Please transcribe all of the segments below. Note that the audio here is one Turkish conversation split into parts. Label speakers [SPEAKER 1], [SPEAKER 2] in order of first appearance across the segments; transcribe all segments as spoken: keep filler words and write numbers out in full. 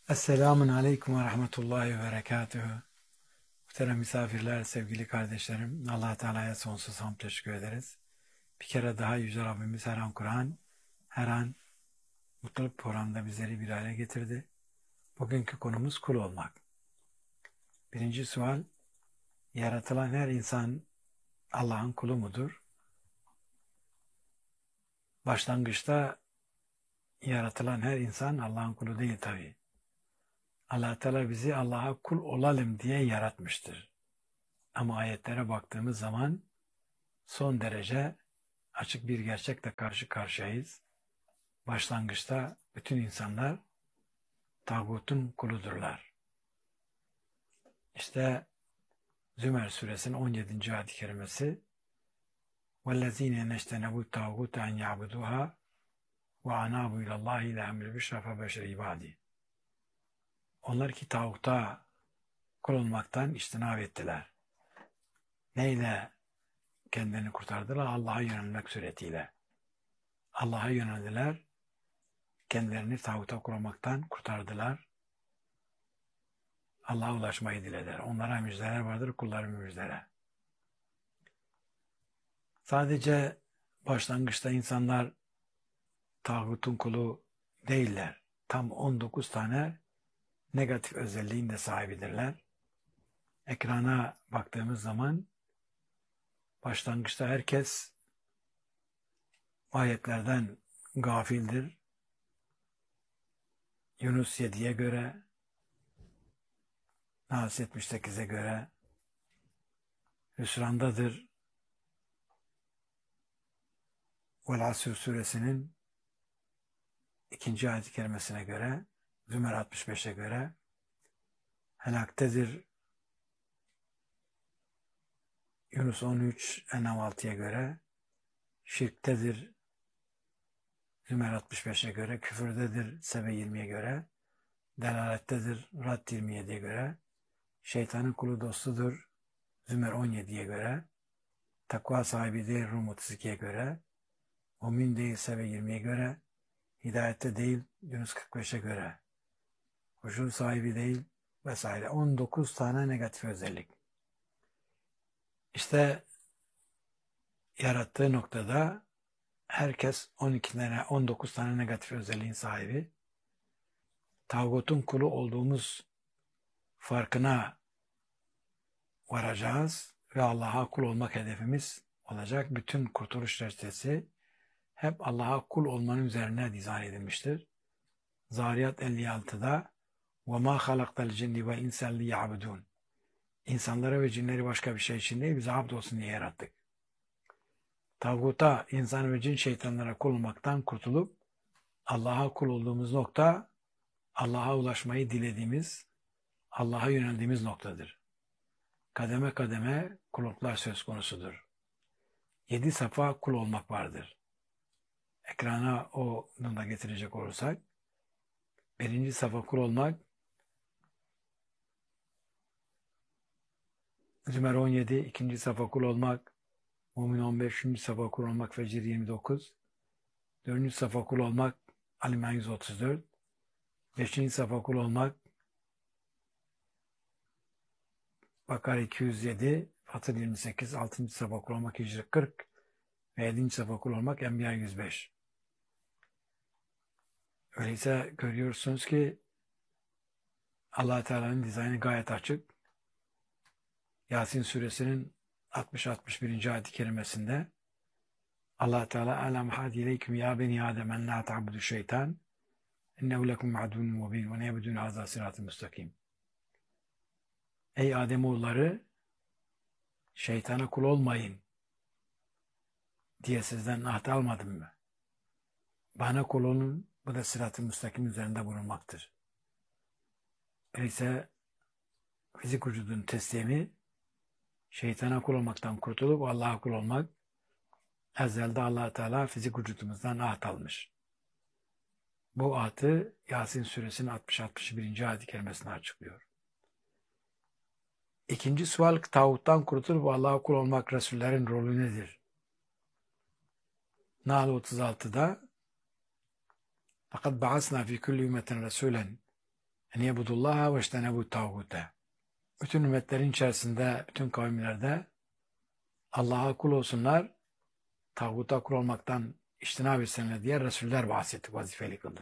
[SPEAKER 1] Esselamun Aleyküm ve Rahmetullahi ve Berekatühü. Muhterem misafirler, sevgili kardeşlerim, Allah Teala'ya sonsuz hamd teşekkür ederiz. Bir kere daha Yüce Rabbimiz her an Kur'an, her an mutluluk programında bizleri bir araya getirdi. Bugünkü konumuz kul olmak. Birinci sual, yaratılan her insan Allah'ın kulu mudur? Başlangıçta yaratılan her insan Allah'ın kulu değil tabii. Allah Teala bizi Allah'a kul olalım diye yaratmıştır. Ama ayetlere baktığımız zaman son derece açık bir gerçekle karşı karşıyayız. Başlangıçta bütün insanlar tağutun kuludurlar. İşte Zümer suresinin on yedinci ayet-i kerimesi وَالَّذ۪ينَ نَجْتَنَبُوا التَّاغُوتَ اَنْ يَعْبُدُوهَا وَاَنَابُوا اِلَى اللّٰهِ لَهَمْ الْبِشْرَ فَبَشَرِ ibadi. Onlar ki tağuta kul olmaktan içtinab ettiler. Neyle kendini kurtardılar? Allah'a yönelmek suretiyle. Allah'a yöneldiler, kendilerini tağuta kurmaktan kurtardılar. Allah'a ulaşmayı dilediler. Onlara müjdeler vardır, kulların müjdeler. Sadece başlangıçta insanlar tağutun kulu değiller. Tam on dokuz tane negatif özelliğin de sahibidirler. Ekrana baktığımız zaman başlangıçta herkes ayetlerden gafildir. Yunus yediye göre, Nas yetmiş sekize göre hüsrandadır. Vel-Asr suresinin ikinci ayet-i kerimesine göre, Zümer altmış beşe göre helaktedir. Yunus on üç, En'am altıya göre şirktedir. Zümer altmış beşe göre küfürdedir. Sebe yirmiye göre delalettedir. Rad yirmi yediye göre şeytanın kulu dostudur. Zümer on yediye göre takva sahibi değil. Rum otuz ikiye göre mümin değil. Sebe yirmiye göre hidayette değil. Yunus kırk beşe göre huşu sahibi değil vesaire. on dokuz tane negatif özellik. İşte yarattığı noktada herkes on iki tane, on dokuz tane negatif özelliğin sahibi. Tağutun kulu olduğumuz farkına varacağız ve Allah'a kul olmak hedefimiz olacak. Bütün kurtuluş reçetesi hep Allah'a kul olmanın üzerine dizayn edilmiştir. Zariyat elli altıda وَمَا خَلَقْتَ الْجِنِّ وَالْاِنْسَ لِيَعْبُدُونَ İnsanları ve cinleri başka bir şey için değil, bize abd olsun diye yarattık. Tağuta, insan ve cin şeytanlara kul olmaktan kurtulup Allah'a kul olduğumuz nokta, Allah'a ulaşmayı dilediğimiz, Allah'a yöneldiğimiz noktadır. Kademe kademe kulluklar söz konusudur. Yedi safa kul olmak vardır. Ekrana onu da getirecek olursak, birinci safa kul olmak, Zümer on yedi, ikinci safa kul olmak, Mümin on beş, üçüncü safa kul olmak, Fecir yirmi dokuz, dördüncü safa kul olmak, Ali yüz otuz dört, beşinci safa kul olmak, Bakara iki yüz yedi, Fatır yirmi sekiz, altıncı safa kul olmak, Hicri kırk ve yedinci safa kul olmak, Enbiya yüz beş. Öyleyse görüyorsunuz ki Allah Teala'nın dizaynı gayet açık. Yasin suresinin altmış altmış birinci ayet-i kerimesinde Allah Teala "Alam hadileyküm ya beni Adem en la ta'budu şeytan innehu lekum adun mubin ve neyebudun hazâ sırat-ı müstakim." Ey Ademoğulları, şeytana kul olmayın diye sizden ahd almadım mı? Bana kul olun, bu da sırat-ı müstakim üzerinde bulunmaktır. Öyleyse fizik vücudun teslimi şeytana kul olmaktan kurtulup Allah'a kul olmak. Ezelde Allah Teala fizik vücudumuzdan ahd almış. Bu ahdı Yasin suresinin altmış altmış birinci ayet-i kerimesini açıklıyor. İkinci sual, tağuttan kurtulup Allah'a kul olmak Resullerin rolü nedir? Nahl otuz altıda "Fakat ba'asna fi kulli ümmetin resulen En yebudullaha ve iştenebu tağute. Bütün ümmetlerin içerisinde, bütün kavimlerde Allah'a kul olsunlar, tağuta kul olmaktan iştinab etsinler diye Resuller bahsetti, vazifeli kıldı.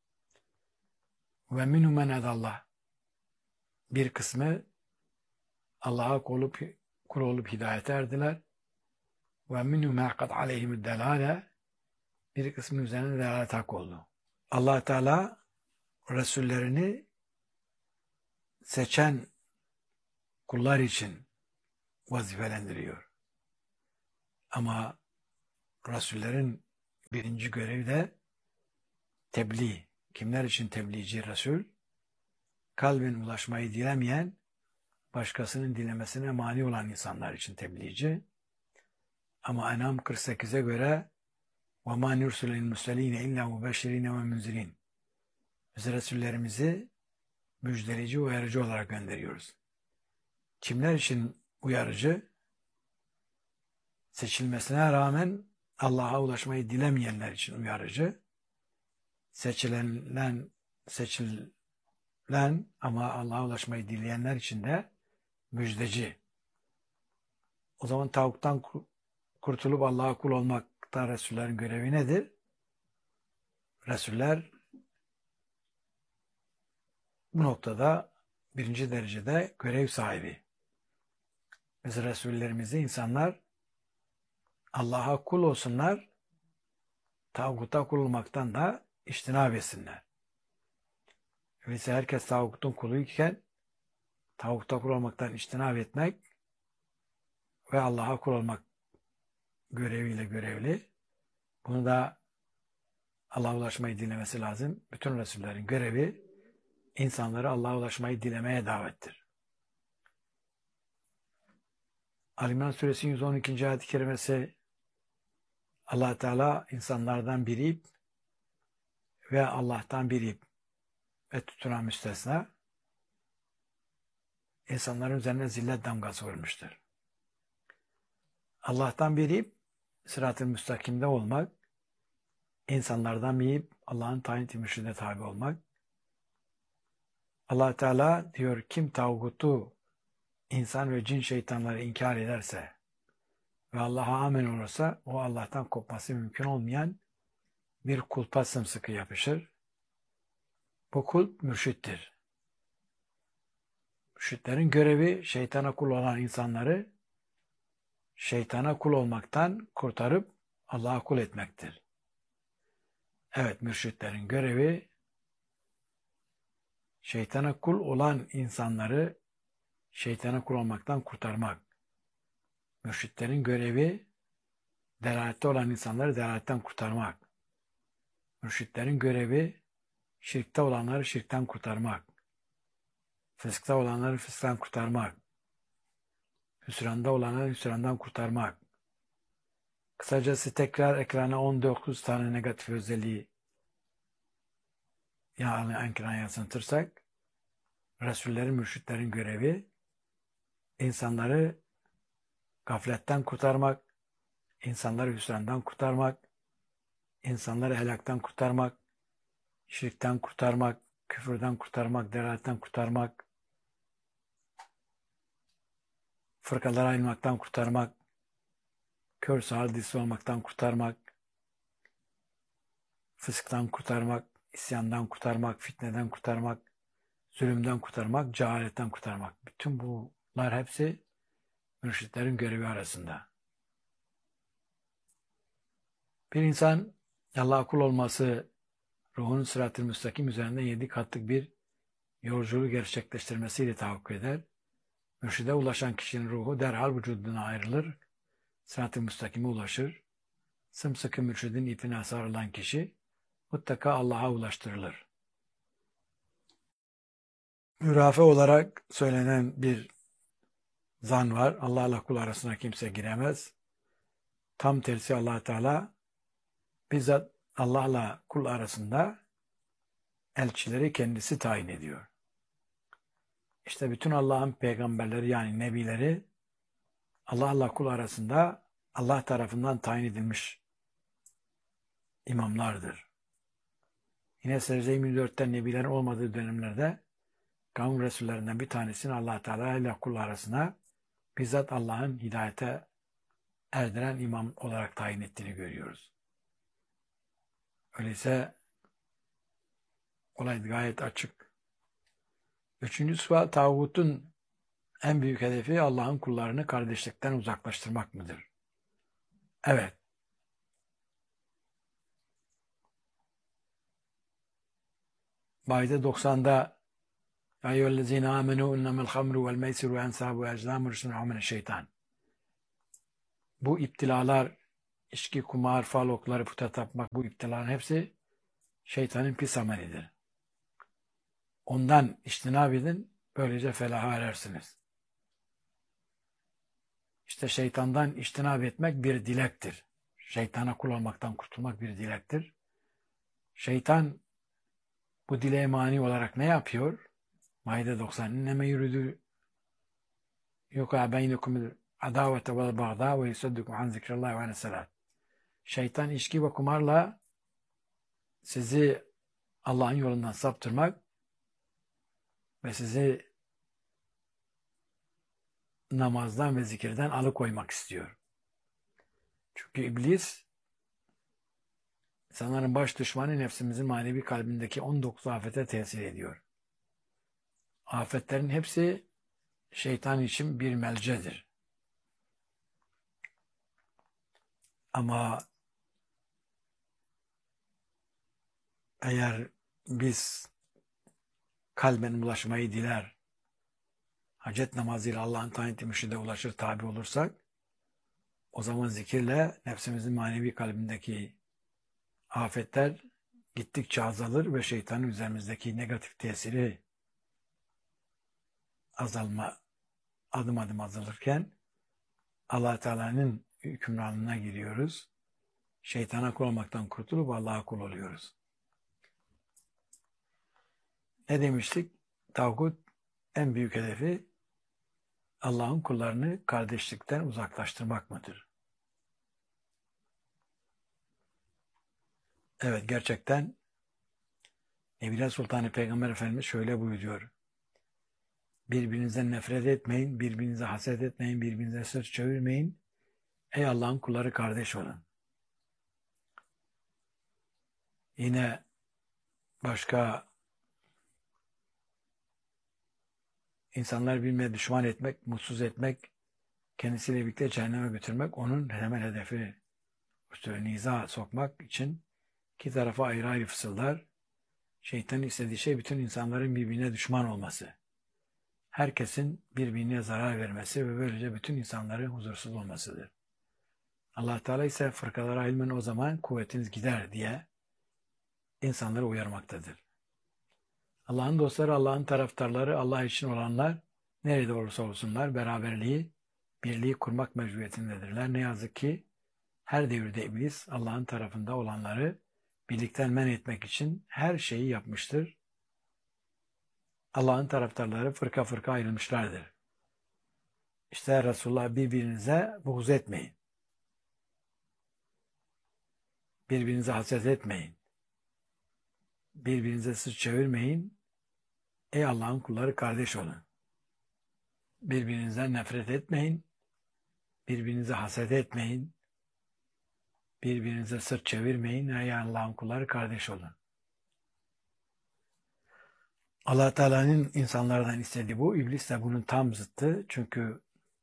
[SPEAKER 1] Ve minhum men hedallah. Bir kısmı Allah'a kul olup, kul olup hidayete erdiler. Ve minhum men kad aleyhimü delale. Bir kısmı üzerine delalet hak oldu. Allah Teala Resullerini seçen kullar için vazifelendiriyor. Ama Resullerin birinci görevi de tebliğ. Kimler için tebliğci Resul? Kalbin ulaşmayı dilemeyen, başkasının dilemesine mani olan insanlar için tebliğci. Ama En'am kırk sekize göre وَمَا نُرْسُلَ الْمُسْلَلِينَ اِلَّا مُبَشِّرِينَ وَمُنْزِرِينَ. Biz Resullerimizi müjdeleyici, uyarıcı olarak gönderiyoruz. Kimler için uyarıcı? Seçilmesine rağmen Allah'a ulaşmayı dilemeyenler için uyarıcı. Seçilen, seçilen ama Allah'a ulaşmayı dileyenler için de müjdeci. O zaman tavuktan kurtulup Allah'a kul olmakta Resullerin görevi nedir? Resuller bu noktada birinci derecede görev sahibi. Biz Resullerimizi insanlar Allah'a kul olsunlar, tağuta kul olmaktan da iştinab etsinler. Öyleyse herkes tağutun kuluyken tağuta kul olmaktan iştinab etmek ve Allah'a kul olmak göreviyle görevli. Bunu da Allah'a ulaşmayı dilemesi lazım. Bütün Resullerin görevi insanları Allah'a ulaşmayı dilemeye davettir. Ali-İmran Suresi yüz on ikinci ayet-i kerimesi Allah Teala insanlardan biriyip ve Allah'tan biriyip ve tutunan müstesna insanların üzerine zillet damgası vurmuştur. Allah'tan biriyip sırat-ı müstakimde olmak, insanlardan biriyip Allah'ın tayin ettiği mürşide tabi olmak. Allah Teala diyor, kim tağutu, insan ve cin şeytanları inkar ederse ve Allah'a amen olursa o Allah'tan kopması mümkün olmayan bir kulpa sımsıkı yapışır. Bu kulp mürşittir. Mürşitlerin görevi şeytana kul olan insanları şeytana kul olmaktan kurtarıp Allah'a kul etmektir. Evet, mürşitlerin görevi şeytana kul olan insanları şeytana kul olmaktan kurtarmak. Mürşitlerin görevi delalette olan insanları delaletten kurtarmak. Mürşitlerin görevi şirkte olanları şirkten kurtarmak. Fıskta olanları fısktan kurtarmak. Hüsranda olanları hüsrandan kurtarmak. Kısacası tekrar ekrana on dokuz tane negatif özelliği yani ekrana yansıtırsak Resullerin, mürşitlerin görevi insanları gafletten kurtarmak, insanları hüsrandan kurtarmak, insanları helaktan kurtarmak, şirkten kurtarmak, küfürden kurtarmak, delaletten kurtarmak, fırkalara ayrılmaktan kurtarmak, kör sağır dilsiz olmaktan kurtarmak, fısktan kurtarmak, isyandan kurtarmak, fitneden kurtarmak, zulümden kurtarmak, cehaletten kurtarmak. Bütün bunlar hepsi mürşitlerin görevi arasında. Bir insan Allah'a kul olması ruhunun sırat-ı müstakim üzerinde yedi katlık bir yolculuğu gerçekleştirmesiyle tahakkuk eder. Mürşide ulaşan kişinin ruhu derhal vücuduna ayrılır, sırat-ı müstakime ulaşır. Sımsıkı mürşidin ipine sarılan kişi mutlaka Allah'a ulaştırılır. Hürafe olarak söylenen bir zan var. Allah'la kul arasına kimse giremez. Tam tersi Allah Teala bizzat Allah'la kul arasında elçileri kendisi tayin ediyor. İşte bütün Allah'ın peygamberleri yani nebileri Allah'la kul arasında Allah tarafından tayin edilmiş imamlardır. Yine Secde yirmi dörtte nebilerin olmadığı dönemlerde kavim resullerinden bir tanesini Allah Teala ile kul arasına bizzat Allah'ın hidayete erdiren imam olarak tayin ettiğini görüyoruz. Öyleyse olay gayet açık. Üçüncü sual, tağutun en büyük hedefi Allah'ın kullarını kardeşlikten uzaklaştırmak mıdır? Evet. Maide doksan'da Ya eyyühellezine amenu innemel hamru vel meysiru ve ensabu ve eclamu rüsûnû mineşşeytan. Bu iptilalar, içki, kumar, fal okları, puta tapmak, bu iptilaların hepsi şeytanın pis amelidir. Ondan içtinab edin, böylece felaha erersiniz. İşte şeytandan içtinab etmek bir dilektir. Şeytana kul olmaktan kurtulmak bir dilektir. Şeytan bu dileğe mani olarak ne yapıyor? Maide doksan. İnneme yürüdü yuka beynekumul adavete vel bağda ve yusaddukum an zikrillahi ve aneselat. Şeytan içki ve kumarla sizi Allah'ın yolundan saptırmak ve sizi namazdan ve zikirden alıkoymak istiyor. Çünkü iblis insanların baş düşmanı, nefsimizin manevi kalbindeki on dokuz afete tesir ediyor. Afetlerin hepsi şeytan için bir melcedir. Ama eğer biz kalben ulaşmayı diler, hacet namazıyla Allah'ın tayin ettiği mürşide ulaşır, tabi olursak, o zaman zikirle nefsimizin manevi kalbindeki afetler gittikçe azalır ve şeytanın üzerimizdeki negatif tesiri azalma, adım adım azalırken Allah Teala'nın hükümranlığına giriyoruz. Şeytana kul olmaktan kurtulup Allah'a kul oluyoruz. Ne demiştik? Tağut en büyük hedefi Allah'ın kullarını kardeşlikten uzaklaştırmak mıdır? Evet, gerçekten Nebiler Sultanı Peygamber Efendimiz şöyle buyuruyor. Birbirinizden nefret etmeyin, birbirinize haset etmeyin, birbirinize sırt çevirmeyin. Ey Allah'ın kulları, kardeş olun. Yine başka insanlar birbirine düşman etmek, mutsuz etmek, kendisiyle birlikte cehenneme götürmek onun temel hedefi. İşte niza sokmak için iki tarafa ayrı ayrı fısıldar. Şeytanın istediği şey bütün insanların birbirine düşman olması. Herkesin birbirine zarar vermesi ve böylece bütün insanların huzursuz olmasıdır. Allah Teala ise fırkalara ilmen o zaman kuvvetiniz gider diye insanları uyarmaktadır. Allah'ın dostları, Allah'ın taraftarları, Allah için olanlar nerede olursa olsunlar beraberliği, birliği kurmak mecburiyetindedirler. Ne yazık ki her devirde iblis Allah'ın tarafında olanları birlikten men etmek için her şeyi yapmıştır. Allah'ın taraftarları fırka fırka ayrılmışlardır. İşte Resulullah birbirinize buğz etmeyin. Birbirinize haset etmeyin. Birbirinize sırt çevirmeyin. Ey Allah'ın kulları, kardeş olun. Birbirinizden nefret etmeyin. Birbirinize haset etmeyin. Birbirinize sırt çevirmeyin. Ey Allah'ın kulları, kardeş olun. Allah Teala'nın insanlardan istediği bu. İblis de bunun tam zıttı. Çünkü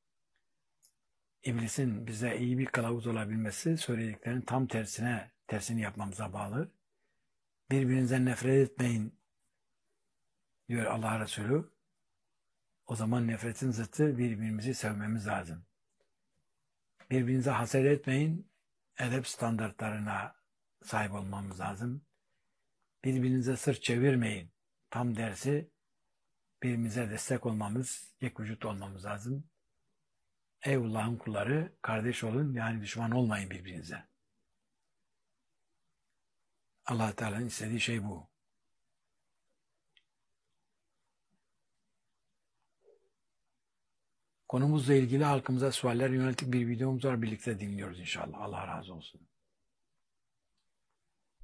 [SPEAKER 1] İblisin bize iyi bir kılavuz olabilmesi söylediklerinin tam tersine, tersini yapmamıza bağlı. Birbirinizden nefret etmeyin diyor Allah Resulü. O zaman nefretin zıttı birbirimizi sevmemiz lazım. Birbirinize haset etmeyin, edep standartlarına sahip olmamız lazım. Birbirinize sırt çevirmeyin. Tam dersi birbirimize destek olmamız, yek vücut olmamız lazım. Ey Allah'ın kulları, kardeş olun, yani düşman olmayın birbirinize. Allah Teala'nın istediği şey bu. Konumuzla ilgili halkımıza sualler yönelik bir videomuz var. Birlikte dinliyoruz inşallah. Allah razı olsun.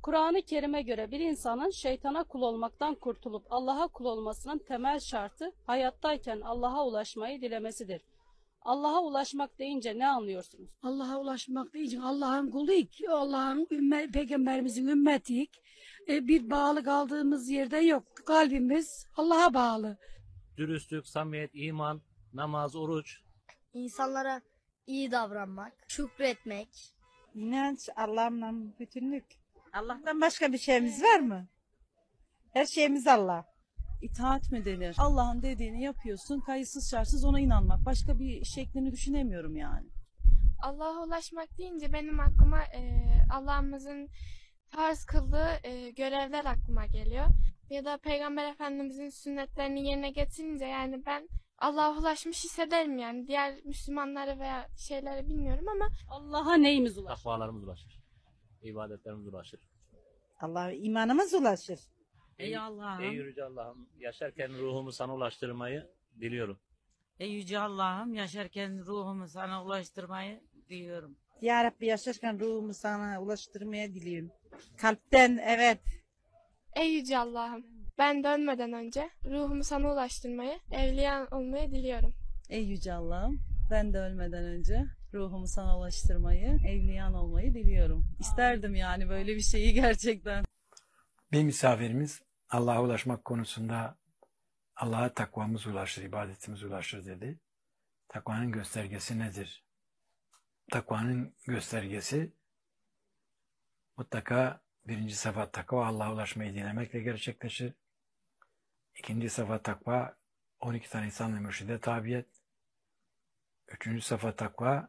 [SPEAKER 2] Kur'an-ı Kerim'e göre bir insanın şeytana kul olmaktan kurtulup Allah'a kul olmasının temel şartı hayattayken Allah'a ulaşmayı dilemesidir. Allah'a ulaşmak deyince ne anlıyorsunuz?
[SPEAKER 3] Allah'a ulaşmak deyince Allah'ın kuluyuk, Allah'ın ümmet, peygamberimizin ümmetiyik. E, bir bağlı kaldığımız yerde yok. Kalbimiz Allah'a bağlı.
[SPEAKER 4] Dürüstlük, samimiyet, iman, namaz, oruç.
[SPEAKER 5] İnsanlara iyi davranmak, şükretmek.
[SPEAKER 6] İnanç, Allah'ımla bütünlük. Allah'tan başka bir şeyimiz var mı? Her şeyimiz Allah.
[SPEAKER 7] İtaat mi denir? Allah'ın dediğini yapıyorsun, kayıtsız şartsız ona inanmak. Başka bir şeklini düşünemiyorum yani.
[SPEAKER 8] Allah'a ulaşmak deyince benim aklıma e, Allah'ımızın farz kıldığı e, görevler aklıma geliyor. Ya da Peygamber Efendimizin sünnetlerini yerine getirince yani ben Allah'a ulaşmış hissederim yani. Diğer Müslümanları veya şeyleri bilmiyorum ama
[SPEAKER 2] Allah'a neyimiz ulaşır?
[SPEAKER 4] Takvalarımız ulaşır. İbadetlerimiz ulaşır.
[SPEAKER 6] Allah imanımız ulaşır.
[SPEAKER 7] Ey Allah'ım,
[SPEAKER 4] Ey Yüce Allah'ım, yaşarken ruhumu sana ulaştırmayı diliyorum.
[SPEAKER 9] Ey Yüce Allah'ım, yaşarken ruhumu sana ulaştırmayı diliyorum.
[SPEAKER 6] Ya Rabbi yaşarken ruhumu sana ulaştırmaya diliyorum. Kalpten evet.
[SPEAKER 8] ey Yüce Allah'ım ben dönmeden önce ruhumu sana ulaştırmayı, evliya olmayı diliyorum.
[SPEAKER 7] ey Yüce Allah'ım, ben de ölmeden önce ruhumu sana ulaştırmayı, evliyan olmayı diliyorum. İsterdim yani böyle bir şeyi gerçekten.
[SPEAKER 1] Bir misafirimiz Allah'a ulaşmak konusunda Allah'a takvamız ulaşır, ibadetimiz ulaşır dedi. Takvanın göstergesi nedir? Takvanın göstergesi mutlaka birinci sıfat takva Allah'a ulaşmayı dilemekle gerçekleşir. İkinci sıfat takva on iki tane insan ve mürşide tabiyet. Üçüncü sıfat takva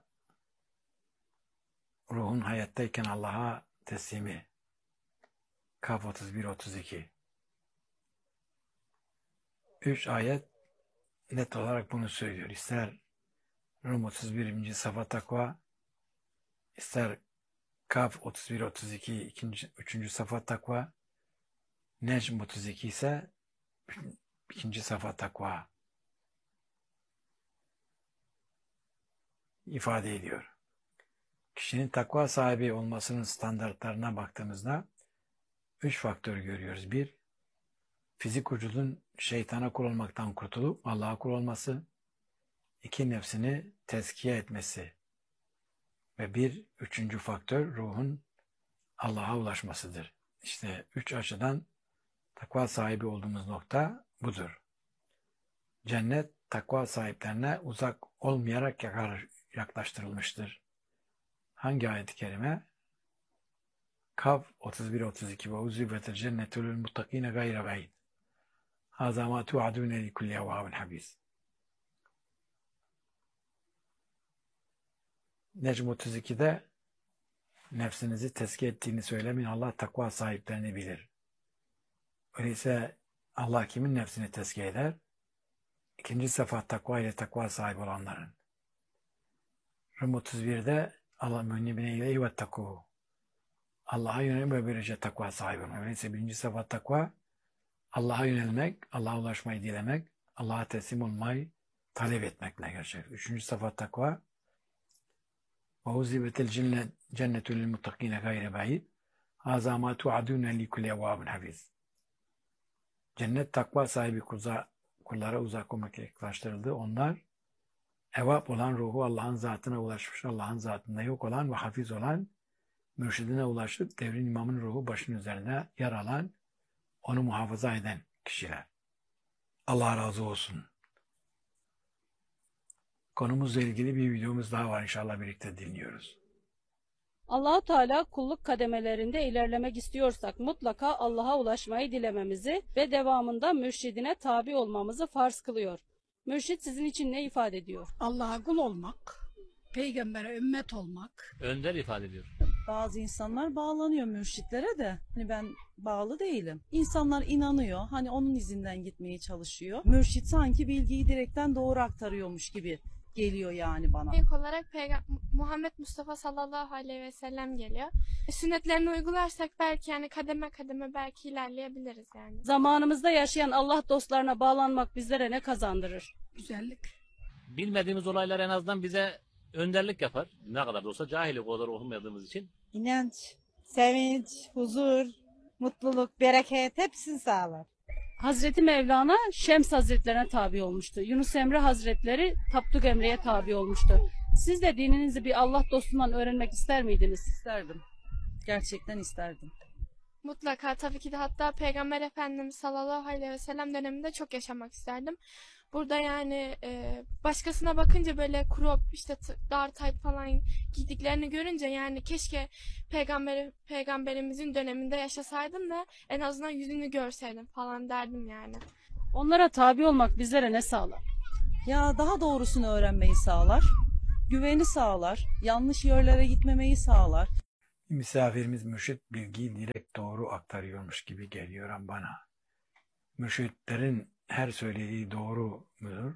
[SPEAKER 1] ruhun hayattayken Allah'a teslimi. Kaf otuz bir otuz iki. Üç ayet net olarak bunu söylüyor. İster Rum otuz birinci sıfat takva, ister Kaf otuz bir otuz iki ikinci, üçüncü sıfat takva, Necm otuz iki ise ikinci sıfat takva ifade ediyor. Kişinin takva sahibi olmasının standartlarına baktığımızda üç faktör görüyoruz. Bir, fizik vücudun şeytana kul olmaktan kurtulup Allah'a kul olması. İki, nefsini tezkiye etmesi. Ve bir, üçüncü faktör ruhun Allah'a ulaşmasıdır. İşte üç açıdan takva sahibi olduğumuz nokta budur. Cennet takva sahiplerine uzak olmayarak yaklaştırılmıştır. Hangi ayet-i kerime? Kaf otuz bir otuz iki ve uzzibetel cennetu lil muttakine gayre ba'id. Haza ma tu'adune li kulli evvabin hafiz. Necm otuz iki'de nefsinizi tezkiye ettiğini söylemeyin. Allah takva sahiplerini bilir. Öyleyse Allah kimin nefsini tezkiye eder? İkinci sıfat takva ile takva sahibi olanların. Rum otuz bir'de Allah münnibine ile ve takû. Allah'a yönelmek ve böylece takva sahibi olmak. Öyleyse birinci sıfat takva Allah'a yönelmek, Allah'a ulaşmayı dilemek, Allah'a teslim olmayı talep etmekle gerçekleşir. Üçüncü sıfat takva وَاُزِّبَتِ الْجَنَّةُ لِلْمُتَّقِينَ غَيْرَ بَعِيدٍ هَذَا مَا تُعَدُونَ لِكُلِّ اَوَّابٍ حَفِيظٍ. Cennet takva sahibi kulza, kullara uzak olmakla yaklaştırıldı. Onlar evap olan ruhu Allah'ın zatına ulaşmış, Allah'ın zatında yok olan ve hafiz olan mürşidine ulaşıp devrin imamın ruhu başının üzerine yer alan, onu muhafaza eden kişiler. Allah razı olsun. Konumuzla ilgili bir videomuz daha var, inşallah birlikte dinliyoruz.
[SPEAKER 2] Allah-u Teala kulluk kademelerinde ilerlemek istiyorsak mutlaka Allah'a ulaşmayı dilememizi ve devamında mürşidine tabi olmamızı farz kılıyor. Mürşid sizin için ne ifade ediyor?
[SPEAKER 3] Allah'a kul olmak, peygambere ümmet olmak.
[SPEAKER 4] Önder ifade ediyor.
[SPEAKER 7] Bazı insanlar bağlanıyor mürşitlere de hani ben bağlı değilim. İnsanlar inanıyor, hani onun izinden gitmeye çalışıyor. Mürşit sanki bilgiyi direkten doğru aktarıyormuş gibi geliyor yani bana.
[SPEAKER 8] İlk olarak Peygamber Muhammed Mustafa sallallahu aleyhi ve sellem geliyor. Sünnetlerini uygularsak belki yani kademe kademe belki ilerleyebiliriz yani.
[SPEAKER 2] Zamanımızda yaşayan Allah dostlarına bağlanmak bizlere ne kazandırır?
[SPEAKER 3] Güzellik.
[SPEAKER 4] Bilmediğimiz olaylar en azından bize önderlik yapar. Ne kadar da olsa cahillik o kadar okumadığımız için.
[SPEAKER 6] İnanç, Sevinç, huzur, mutluluk, bereket hepsini sağlar.
[SPEAKER 2] Hazreti Mevlana Şems Hazretlerine tabi olmuştu. Yunus Emre Hazretleri Tapduk Emre'ye tabi olmuştu. Siz de dininizi bir Allah dostundan öğrenmek ister miydiniz?
[SPEAKER 7] İsterdim. Gerçekten isterdim.
[SPEAKER 8] Mutlaka tabii ki de, hatta Peygamber Efendimiz sallallahu aleyhi ve sellem döneminde çok yaşamak isterdim. Burada yani e, başkasına bakınca böyle crop işte t- dar tayt falan giydiklerini görünce yani keşke peygamber peygamberimizin döneminde yaşasaydım da en azından yüzünü görseydim falan derdim yani.
[SPEAKER 2] Onlara tabi olmak bizlere ne sağlar?
[SPEAKER 7] Ya daha doğrusunu öğrenmeyi sağlar. Güveni sağlar. Yanlış yerlere gitmemeyi sağlar.
[SPEAKER 1] Misafirimiz mürşit bilgiyi direkt doğru aktarıyormuş gibi geliyor bana. Mürşitlerin her söylediği doğru mudur?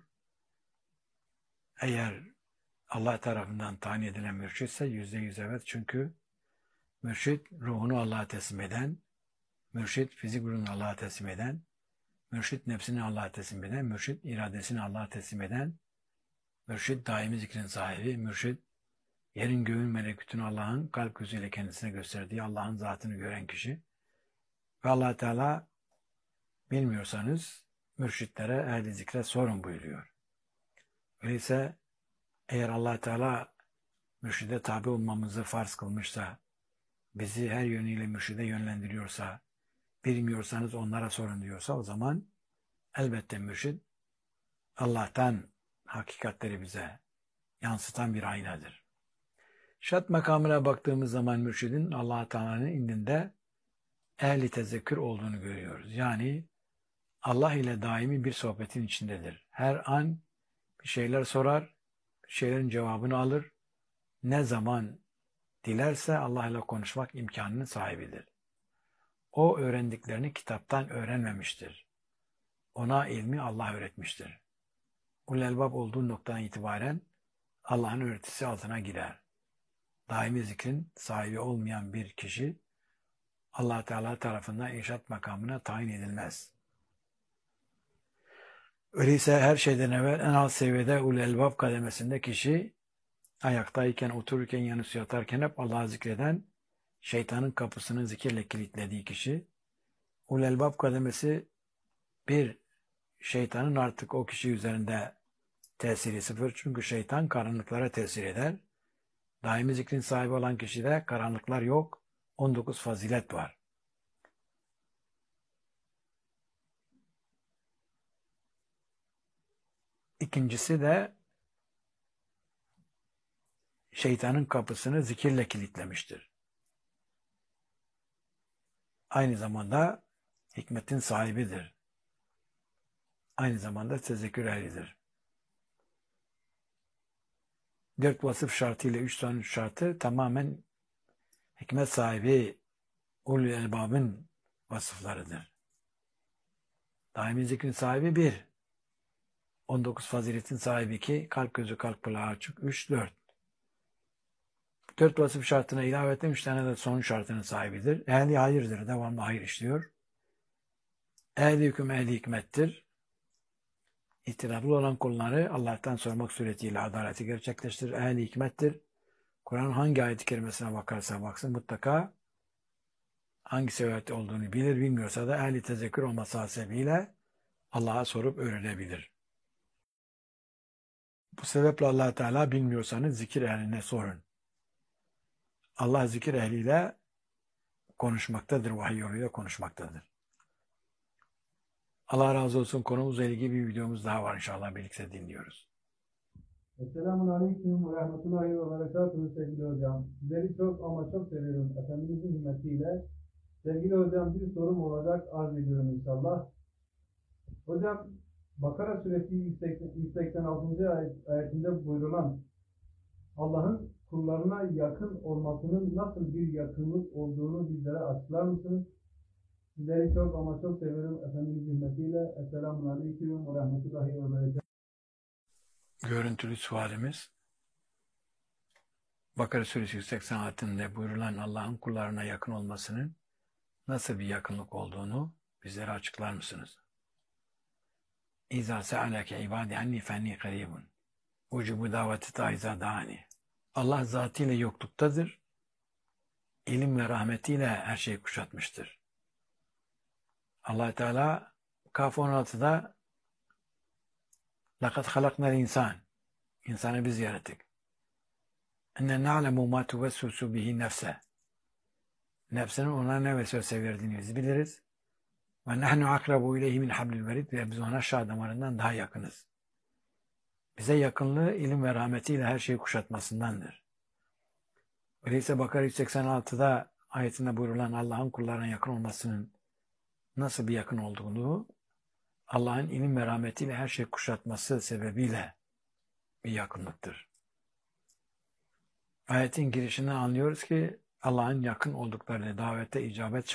[SPEAKER 1] Eğer Allah tarafından tayin edilen mürşitse yüzde yüz evet. Çünkü mürşit ruhunu Allah'a teslim eden, mürşit fizik ruhunu Allah'a teslim eden, mürşit nefsini Allah'a teslim eden, mürşit iradesini Allah'a teslim eden, mürşit daimi zikrin sahibi, mürşit yerin göğün melekutunu Allah'ın kalp gözüyle kendisine gösterdiği Allah'ın zatını gören kişi. Ve Allah Teala bilmiyorsanız mürşitlere, ehli zikre sorun buyuruyor. Öyleyse eğer Allah Teala mürşide tabi olmamızı farz kılmışsa, bizi her yönüyle mürşide yönlendiriyorsa, bilmiyorsanız onlara sorun diyorsa, o zaman elbette mürşid Allah'tan hakikatleri bize yansıtan bir aynadır. Şat makamına baktığımız zaman mürşidin Allah Teala'nın indinde ehli tezekkür olduğunu görüyoruz. Yani Allah ile daimi bir sohbetin içindedir. Her an bir şeyler sorar, bir şeylerin cevabını alır. Ne zaman dilerse Allah ile konuşmak imkanının sahibidir. O öğrendiklerini kitaptan öğrenmemiştir. Ona ilmi Allah öğretmiştir. Ulul elbab olduğu noktadan itibaren Allah'ın öğretisi altına girer. Daimi zikrin sahibi olmayan bir kişi Allah Teala tarafından irşat makamına tayin edilmez. Öyleyse her şeyden evvel en alt seviyede ulul elbab kademesinde kişi ayaktayken, otururken, yanısı yatarken hep Allah'ı zikreden, şeytanın kapısını zikirle kilitlediği kişi, ulul elbab kademesi bir, şeytanın artık o kişi üzerinde tesiri sıfır. Çünkü şeytan karanlıklara tesir eder. Daimi zikrin sahibi olan kişide karanlıklar yok. on dokuz fazilet var. İkincisi de şeytanın kapısını zikirle kilitlemiştir. Aynı zamanda hikmetin sahibidir. Aynı zamanda tezekkür ehlidir. Dört vasıf şartıyla üç tane şartı tamamen hikmet sahibi ulul elbabın vasıflarıdır. Daimi zikrin sahibi bir. on dokuz faziletin sahibi iki. Kalp gözü kalp kulağı açık. üç, dört. Dört vasıf şartına ilave ettim. üç tane de son şartının sahibidir. Ehli hayırdır. Devamlı hayır işliyor. Ehli hüküm ehli hikmettir. İhtilaflı olan konuları Allah'tan sormak suretiyle adaleti gerçekleştirir. Ehli hikmettir. Kur'an'ın hangi ayet-i kerimesine bakarsa baksın mutlaka hangi sebepte olduğunu bilir, bilmiyorsa da ehli tezekkür olması hasebiyle Allah'a sorup öğrenebilir. Bu sebeple Allah Teala bilmiyorsanız zikir ehline sorun. Allah zikir ehliyle konuşmaktadır, vahiy yoluyla konuşmaktadır. Allah razı olsun. Konumuzla ilgili bir videomuz daha var inşallah, birlikte dinliyoruz.
[SPEAKER 10] Esselamun Aleyküm ve Rahmetullahi ve Berekatuhu sevgili hocam. Sizleri çok ama çok seviyorum. Efendimizin hürmetiyle. Sevgili hocam bir sorum olacak, arz ediyorum inşallah. Hocam Bakara suresi yüz seksen altıncı ayet, ayetinde buyurulan Allah'ın kullarına yakın olmasının nasıl bir yakınlık olduğunu bizlere açıklar mısınız? Sizleri çok ama çok seviyorum. Efendimizin hürmetiyle. Esselamun Aleyküm ve Rahmetullahi ve Berekatuhu.
[SPEAKER 1] Görüntülü sualimiz Bakara suresi yüz seksen altında buyurulan Allah'ın kullarına yakın olmasının nasıl bir yakınlık olduğunu bizlere açıklar mısınız? İzâ se'aleke ibâdi anni fenni karîbun. Ucubu daveti taiza dâni. Allah zatıyla yokluktadır. ilim ve rahmetiyle her şeyi kuşatmıştır. Allah Teala Kaf on altıda لَقَدْ خَلَقْنَا الْاِنْسَانِ İnsanı biz yarattık. اَنَّ نَعْلَمُ مَا تُوَسْوَسُ بِهِ نَفْسَهِ Nefsinin ona ne vesvese verdiğini biz biliriz. وَنَحْنُ عَقْرَبُ اِلَيْهِ مِنْ حَبْلِ الْوَرِيدِ Ve biz ona şah damarından daha yakınız. Bize yakınlığı ilim ve rahmetiyle her şeyi kuşatmasındandır. Öyleyse Bakara yüz seksen altıda ayetinde buyurulan Allah'ın kullarına yakın olmasının nasıl bir yakın olduğunu, Allah'ın ilim ve rahmetiyle her şeyi kuşatması sebebiyle bir yakınlıktır. Ayetin girişinden anlıyoruz ki Allah'ın yakın olduklarını davete icabet